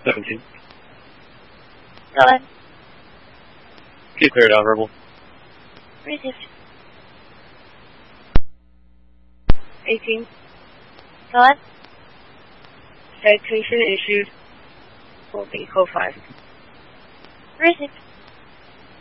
17. Go ahead. Keep cleared out, verbal. Received. 18. Go ahead. Citation issued. Will be code 5. Received.